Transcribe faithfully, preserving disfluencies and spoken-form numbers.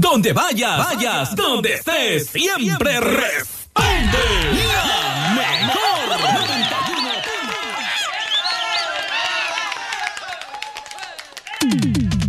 Donde vayas, vayas, donde estés, siempre responde la mejor noventa y uno.